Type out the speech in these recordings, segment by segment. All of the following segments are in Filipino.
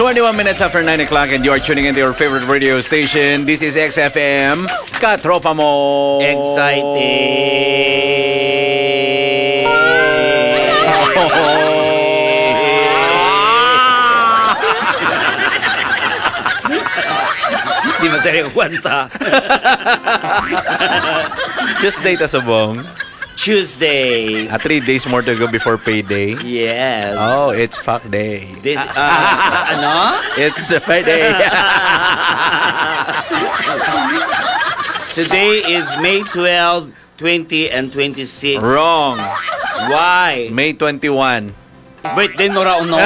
21 minutes after 9 o'clock and you are tuning into your favorite radio station. This is XFM. Katropa mo. Excited. Di ba tayo kwanta? Tuesday tasubong. Tuesday. 3 days more to go before payday. Yes. Oh, it's fuck day. This, ano? It's a Friday. Today is May 12, 20, and 26. Wrong. Why? May 21. Birthday Nora Honor?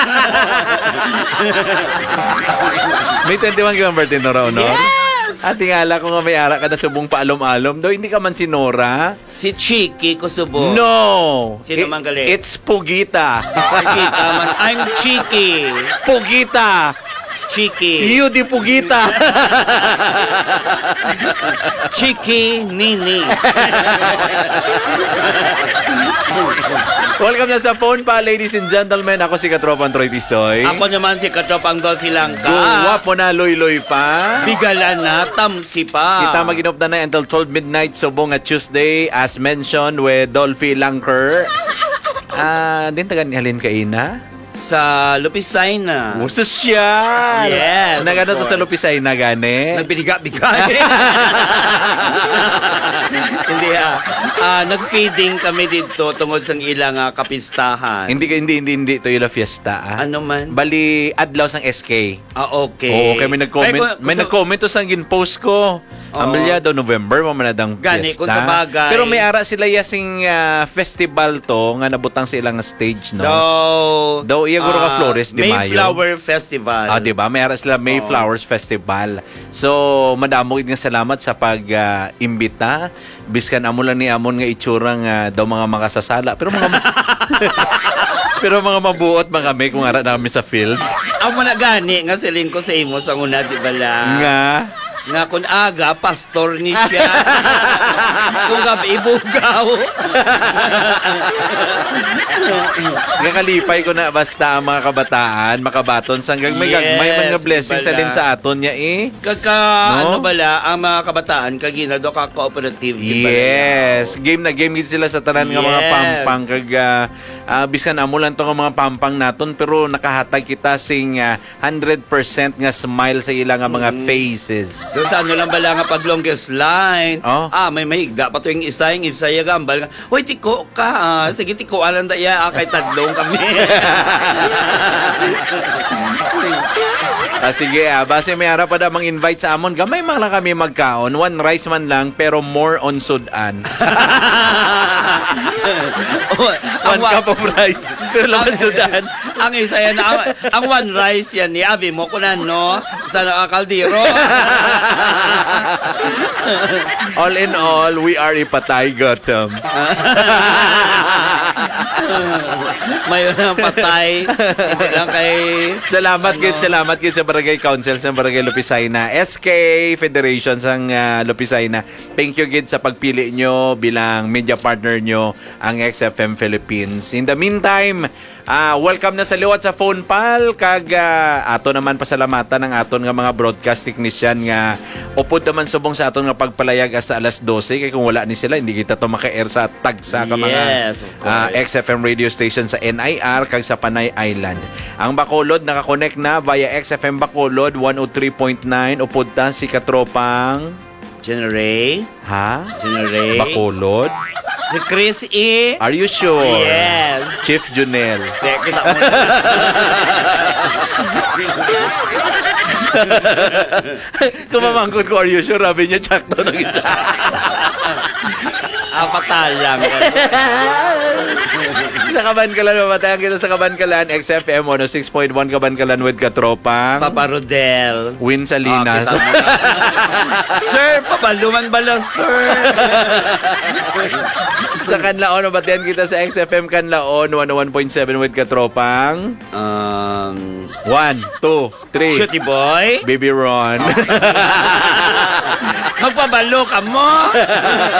May 21 ka ang birthday, Nora Honor? Yes! At tingala ko nga may ara ka na subong paalom-alom. Do, hindi ka man si Nora? Si Chiki Kusubo. No! Sino man galing? It's Pugita. Pugita man. I'm Chiki. Pugita! Chiki. You di Pugita. Chiki Nini. Welcome na sa phone pa, ladies and gentlemen. Ako si Katropan Troy Tisoy. Ako naman si Katropang Dolphy Langka. Guwapo na, loy-loy pa. Bigalan na, tamsi pa. Kita maginop na until 12 midnight subong at Tuesday as mentioned with Dolphy Langker. Din tagan halin kaina? Sa Lupisayna. Sosyal! Yes, Nagano to of sa course. Lupisayna gani? Nagbibiga-bigay. Hindi nag-feeding kami dito tungod sa ilang kapistahan. Hindi to yung fiesta. Ano man? Bali adlaw sang SK. Okay. Oo, kaya may nag-comment. Ay, May nag-comment to sang gin-post ko. Amelia daw November mamanadang Gani, fiesta. kung sa bagay. Pero may ara sila yasing festival to nga nabutang sa ilang stage, no? Daw iya guro ka Flores de Mayo. Mayflower Festival. Di ba? May ara sila Mayflowers Festival. So, madamo gid nga salamat sa pag-imbita. Biskan amo lang ni amon nga itsurang daw mga makasasala. Pero mga pero mga mabuot mga kami kung ara namin sa field. Amo na gani nga silin ko sa imo sa una, di ba la? Nga kung aga, pastor ni siya. Kung gabi, ibugaw. Kalipay ko na basta ang mga kabataan, makabaton, sanggang may mga blessings sa din sa aton niya Ano bala, ang mga kabataan, kaginado ka cooperative. Yes. Game na game gid sila sa tanan nga mga pampang. Biskan amo lang to nga mga pampang naton, pero nakahatag kita sing 100% nga smile sa ilang mga faces. So sa ano lang bala nga pag longest line. May mahigda pa to yung isa yung ibsaya gambal nga. Hoy, tiko ka. Sige, tiko alam da iya. Kay tadlong kami. Sige, base may harap pa na mang invite sa amon. Gamay man lang kami magkaon. One rice man lang, pero more on sudan. One cup of rice, pero laman sudan. Ang isa yan, ang one rice yan ni Abi mo kunan, no? Sa nakakaldiro. All in all, we are ipatay Gotham. Mayon ang patay. Hindi lang kay... Salamat gid sa Barangay Council sa Barangay Lupisayna. SK Federation sang Lupisayna. Thank you gid sa pagpili nyo bilang media partner nyo ang XFM Philippines. In the meantime, welcome na sa liwat sa phone pal. Ato naman pasalamatan ng aton nga mga broadcast technician nga upod naman subong sa aton nga pagpalayag hasta alas 12. Kaya kung wala ni sila, hindi kita to maka-air sa tagsa ka mga XFM radio station sa NIR kag sa Panay Island. Ang Bacolod nakakonect na via XFM Bacolod 103.9 upod ta si Katropang Generay. Generay. Bacolod. Si Chris E. Are you sure? Yes. Chief Junel. Kita mo. Kumamangkot ko, are you sure? Rabi niya, tsakto na kita. Patalang. Sa Kabankalan, mamatayan kita sa Kabankalan, XFM 106.1 Kabankalan with Katropang Papa Rodel. Win Salinas. Sir, papaluman bala, sir. Sa Kanlaon, mamatayan kita sa XFM Kanlaon 101.7 with Katropang 1, 2, 3 Shooty boy. Baby Ron. Magpabalo ka mo.